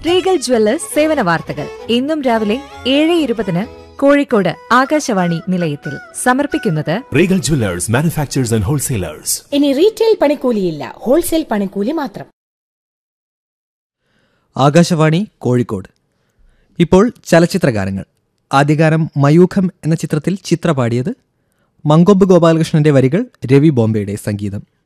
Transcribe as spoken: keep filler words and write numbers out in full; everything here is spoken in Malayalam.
റീഗൽ ജ്വല്ലേഴ്സ് സേവന വാർത്തകൾ ഇന്നും രാവിലെ ഏഴ് ഇരുപതിന് കോഴിക്കോട് ആകാശവാണി നിലയത്തിൽ സമർപ്പിക്കുന്നത് Regal Jewellers manufacturers and wholesalers. ഇനി റീറ്റെയിൽ പണിക്കൂലിയില്ല, ഹോൾസെയിൽ പണിക്കൂലി മാത്രം. ആകാശവാണി കോഴിക്കോട്. ഇപ്പോൾ ചലച്ചിത്രഗാനങ്ങൾ. ആദ്യഗാനം മയൂഖം എന്ന ചിത്രത്തിൽ ചിത്ര പാടിയത്. മങ്കൊമ്പ് ഗോപാലകൃഷ്ണന്റെ വരികൾ, രവി ബോംബെയുടെ സംഗീതം.